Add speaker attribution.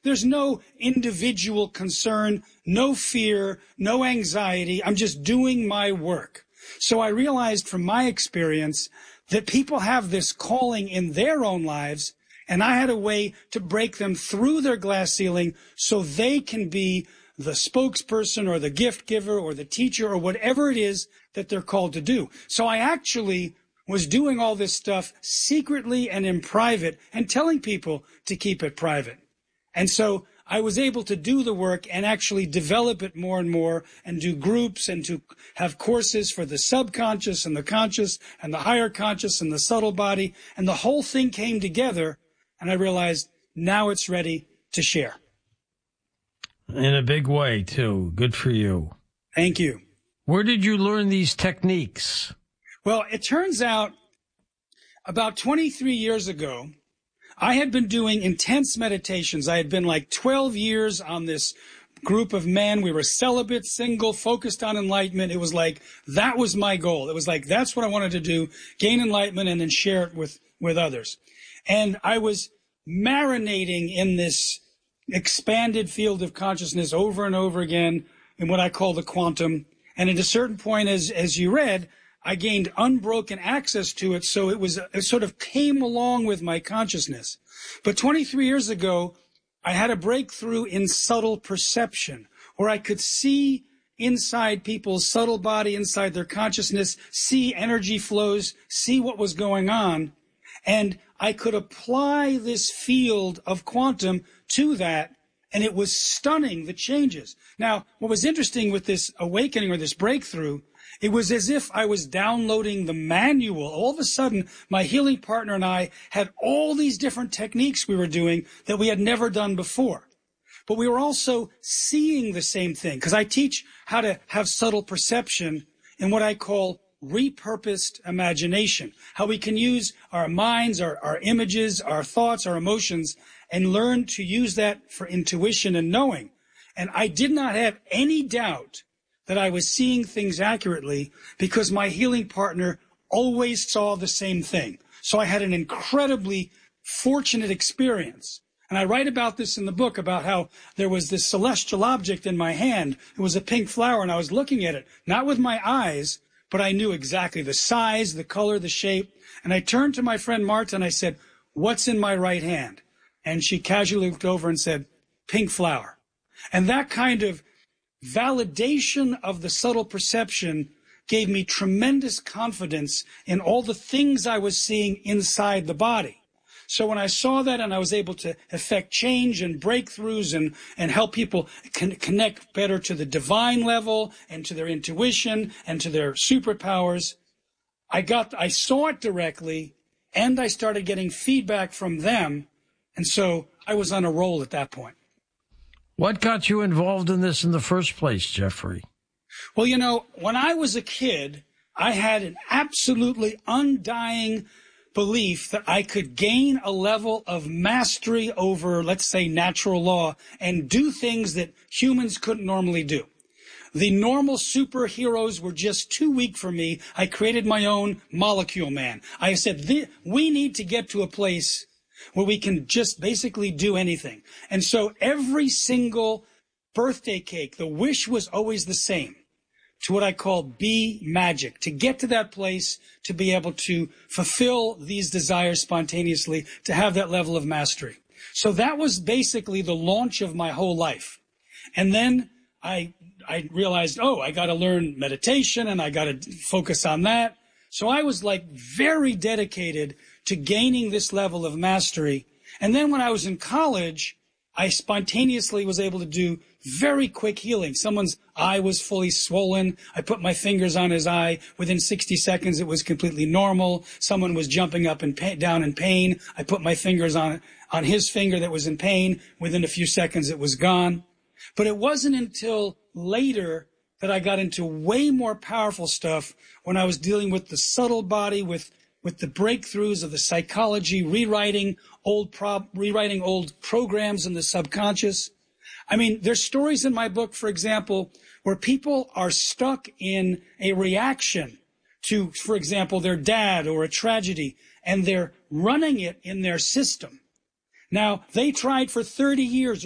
Speaker 1: there's no individual concern, no fear, no anxiety. I'm just doing my work. So I realized from my experience that people have this calling in their own lives, and I had a way to break them through their glass ceiling so they can be the spokesperson or the gift giver or the teacher or whatever it is that they're called to do. So I actually was doing all this stuff secretly and in private and telling people to keep it private. And so I was able to do the work and actually develop it more and more and do groups and to have courses for the subconscious and the conscious and the higher conscious and the subtle body. And the whole thing came together, and I realized now it's ready to share.
Speaker 2: In a big way, too. Good for you.
Speaker 1: Thank you.
Speaker 2: Where did you learn these techniques?
Speaker 1: Well, it turns out about 23 years ago, I had been doing intense meditations. I had been like 12 years on this group of men. We were celibate, single, focused on enlightenment. It was like, that was my goal. It was like, that's what I wanted to do, gain enlightenment and then share it with others. And I was marinating in this expanded field of consciousness over and over again in what I call the quantum. And at a certain point, as you read, I gained unbroken access to it, so it sort of came along with my consciousness. But 23 years ago, I had a breakthrough in subtle perception, where I could see inside people's subtle body, inside their consciousness, see energy flows, see what was going on, and I could apply this field of quantum to that, and it was stunning, the changes. Now, what was interesting with this awakening or this breakthrough, it was as if I was downloading the manual. All of a sudden, my healing partner and I had all these different techniques we were doing that we had never done before. But we were also seeing the same thing, because I teach how to have subtle perception in what I call repurposed imagination, how we can use our minds, our images, our thoughts, our emotions, and learn to use that for intuition and knowing. And I did not have any doubt that I was seeing things accurately because my healing partner always saw the same thing. So I had an incredibly fortunate experience. And I write about this in the book, about how there was this celestial object in my hand. It was a pink flower, and I was looking at it, not with my eyes, but I knew exactly the size, the color, the shape. And I turned to my friend Marta and I said, "What's in my right hand?" And she casually looked over and said, "Pink flower." And that kind of validation of the subtle perception gave me tremendous confidence in all the things I was seeing inside the body. So when I saw that and I was able to effect change and breakthroughs and help people connect better to the divine level and to their intuition and to their superpowers, I saw it directly, and I started getting feedback from them. And so I was on a roll at that point.
Speaker 2: What got you involved in this in the first place, Jeffrey?
Speaker 1: Well, when I was a kid, I had an absolutely undying belief that I could gain a level of mastery over, let's say, natural law and do things that humans couldn't normally do. The normal superheroes were just too weak for me. I created my own molecule man. I said, we need to get to a place where we can just basically do anything. And so every single birthday cake, the wish was always the same, to what I call be magic, to get to that place, to be able to fulfill these desires spontaneously, to have that level of mastery. So that was basically the launch of my whole life. And then I realized, I got to learn meditation and I got to focus on that. So I was like very dedicated to gaining this level of mastery. And then when I was in college, I spontaneously was able to do very quick healing. Someone's eye was fully swollen. I put my fingers on his eye. Within 60 seconds, it was completely normal. Someone was jumping up and down in pain. I put my fingers on his finger that was in pain. Within a few seconds, it was gone. But it wasn't until later that I got into way more powerful stuff when I was dealing with the subtle body, with the breakthroughs of the psychology, rewriting old programs in the subconscious. I mean, there's stories in my book, for example, where people are stuck in a reaction to, for example, their dad or a tragedy, and they're running it in their system. Now, they tried for 30 years